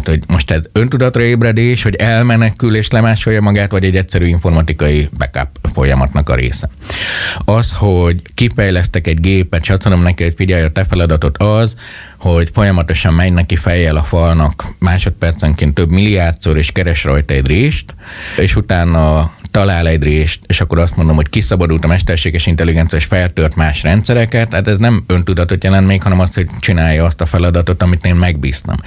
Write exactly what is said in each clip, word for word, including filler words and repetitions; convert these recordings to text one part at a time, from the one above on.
Tehát, hogy most ez öntudatra ébredés, hogy elmenekül és lemásolja magát, vagy egy egyszerű informatikai backup folyamatnak a része. Az, hogy kifejlesztek egy gépet, és azt mondom neki, hogy figyelj, a te feladatod az, hogy folyamatosan megy neki fejjel a falnak másodpercenként több milliárdszor, és keres rajta egy rést, és utána talál egy rést, és akkor azt mondom, hogy kiszabadult a mesterséges intelligencia, és feltört más rendszereket, hát ez nem öntudatot jelent még, hanem azt, hogy csinálja azt a feladatot, amit én megbíztam.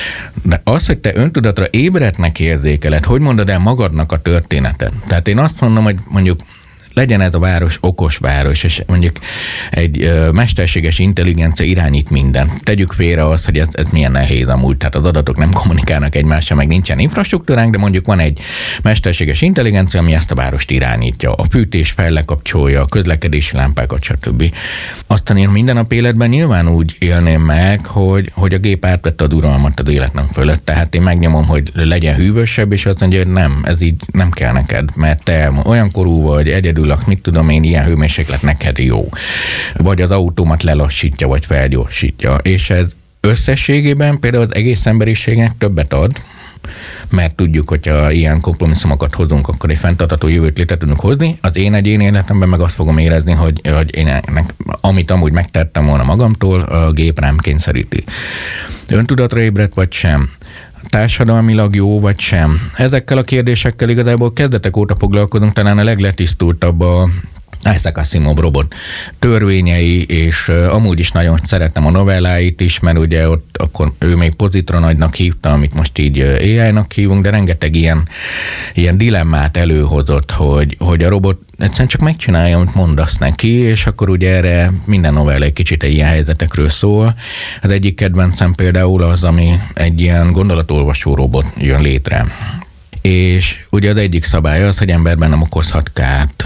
De az, hogy te öntudatra ébredtnek érzékeled, hogy mondod el magadnak a történetet? Tehát én azt mondom, hogy mondjuk legyen ez a város okos város, és mondjuk egy ö, mesterséges intelligencia irányít mindent. Tegyük félre azt, hogy ez, ez milyen nehéz amúgy, tehát az adatok nem kommunikálnak egymással, meg nincsen infrastruktúránk, de mondjuk van egy mesterséges intelligencia, ami ezt a várost irányítja. A fűtés fel lekapcsolja, a közlekedési lámpákat, stb. Aztán én minden nap életben nyilván úgy élném meg, hogy, hogy a gép átvette a uralmat az életem fölött. Tehát én megnyomom, hogy legyen hűvösebb, és azt mondja, hogy nem, ez így nem kell neked, mert te olyan korú vagy, egyedül mit tudom én, ilyen hőmérséklet neked jó. Vagy az autómat lelassítja, vagy felgyorsítja. És ez összességében például az egész emberiségnek többet ad, mert tudjuk, hogyha ilyen kompromisszumokat hozunk, akkor egy fenntartható jövőt létre tudunk hozni. Az én egyéni életemben meg azt fogom érezni, hogy, hogy én ennek, amit amúgy megtettem volna magamtól, a gép rám kényszeríti. Öntudatra ébredt vagy sem? Társadalmilag jó vagy sem? Ezekkel a kérdésekkel igazából kezdetek óta foglalkozunk, talán a legletisztultabb a Isaac Asimov robot törvényei, és uh, amúgy is nagyon szeretem a novelláit is, mert ugye ott akkor ő még pozitronagynak hívta, amit most így á í-nak hívunk, de rengeteg ilyen, ilyen dilemmát előhozott, hogy, hogy a robot egyszerűen csak megcsinálja, amit mondasz neki, és akkor ugye erre minden novella egy kicsit egy ilyen helyzetekről szól. Az egyik kedvencem például az, ami egy ilyen gondolatolvasó robot jön létre. És ugye az egyik szabály az, hogy emberben nem okozhat kárt.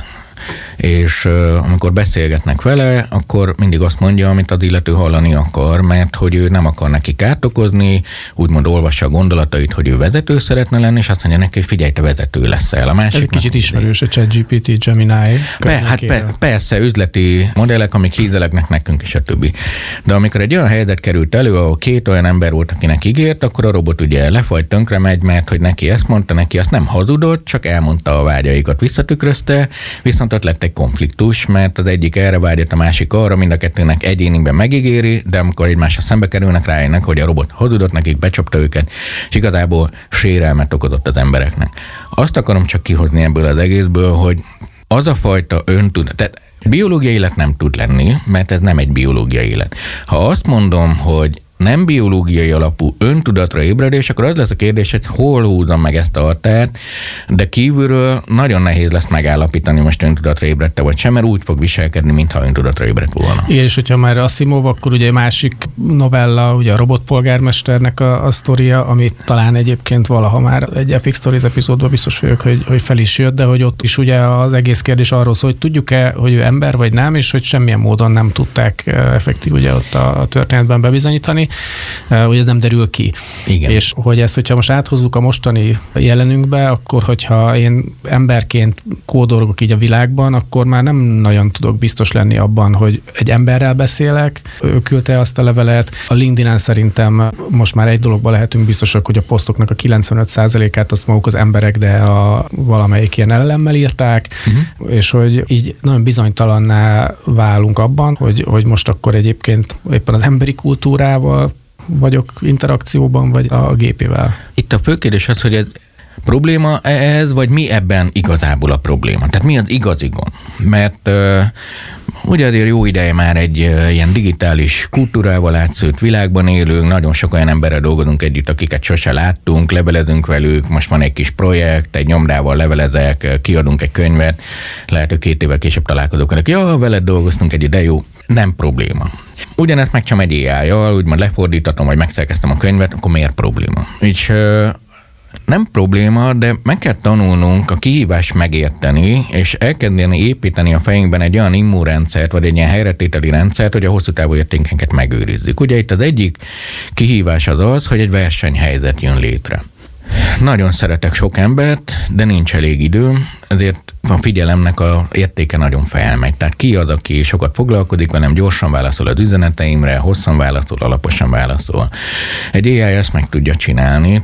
És uh, amikor beszélgetnek vele, akkor mindig azt mondja, amit az illető hallani akar, mert hogy ő nem akar neki kárt okozni, úgymond olvassa a gondolatait, hogy ő vezető szeretne lenni, és azt mondja neki, hogy figyelj, te vezető leszel. A másik ez egy kicsit ismerős a ChatGPT, Gemini. Pe, hát pe, persze, üzleti modellek, amik hízelegnek nekünk, és a többi. De amikor egy olyan helyzet került elő, ahol két olyan ember volt, akinek ígért, akkor a robot ugye lefagy, tönkre megy, mert hogy neki ezt mondta, neki azt nem hazudott, csak elmondta a vágyaikat, visszatükrözte, viszont ott lett egy konfliktus, mert az egyik erre vágyott, a másik arra, mind a kettőnek egyéniben megígéri, de amikor egymásra szembe kerülnek, rájönnek, hogy a robot hazudott nekik, becsapta őket, és igazából sérelmet okozott az embereknek. Azt akarom csak kihozni ebből az egészből, hogy az a fajta öntudat, tehát biológiai élet nem tud lenni, mert ez nem egy biológiai élet. Ha azt mondom, hogy nem biológiai alapú öntudatra ébredés, akkor az lesz a kérdés, hogy hol húzom meg ezt a határt, de kívülről nagyon nehéz lesz megállapítani, most öntudatra ébredte vagy sem, mert úgy fog viselkedni, mintha öntudatra ébredt volna. Igen, és hogyha már Asimov, akkor ugye másik novella, ugye a robotpolgármesternek a, a sztoria, amit talán egyébként valaha már egy Epic Stories epizódban biztos vagyok, hogy, hogy fel is jött, de hogy ott is ugye az egész kérdés arról szól, hogy tudjuk-e, hogy ő ember vagy nem, és hogy semmilyen módon nem tudták effektív ugye ott a, a történetben bebizonyítani, hogy ez nem derül ki. Igen. És hogy ezt, hogyha most áthozzuk a mostani jelenünkbe, akkor hogyha én emberként kódolgok így a világban, akkor már nem nagyon tudok biztos lenni abban, hogy egy emberrel beszélek, ő küldte azt a levelet. A LinkedIn-en szerintem most már egy dologban lehetünk biztosak, hogy a posztoknak a kilencvenöt százalékát azt maguk az emberek, de a valamelyik ilyen ellenemmel írták, uh-huh. és hogy így nagyon bizonytalanná válunk abban, hogy, hogy most akkor egyébként éppen az emberi kultúrával vagyok interakcióban, vagy a gépével. Itt a fő kérdés az, hogy ez probléma ez, vagy mi ebben igazából a probléma? Tehát mi az igazi gond? Mert uh, ugye azért jó ideje már egy uh, ilyen digitális kultúrával átszőtt világban élünk, nagyon sok olyan emberrel dolgozunk együtt, akiket sose láttunk, levelezünk velük, most van egy kis projekt, egy nyomdával levelezek, kiadunk egy könyvet, lehet, hogy két évvel később találkozok velük, ja, veled dolgoztunk együtt, de jó, nem probléma. Ugyanezt megcsinálom egy á í-jal, úgymond lefordítatom, vagy megszerkeztem a könyvet, akkor miért probléma? És uh, nem probléma, de meg kell tanulnunk a kihívást megérteni, és elkezdeni építeni a fejünkben egy olyan immunrendszert, vagy egy ilyen helyretételi rendszert, hogy a hosszú távú értékeinket megőrizzük. Ugye itt az egyik kihívás az az, hogy egy versenyhelyzet jön létre. Nagyon szeretek sok embert, de nincs elég időm, ezért a figyelemnek a értéke nagyon felmegy. Tehát ki az, aki sokat foglalkozik velem, gyorsan válaszol az üzeneteimre, hosszan válaszol, alaposan válaszol. Egy á í ezt meg tudja csinálni,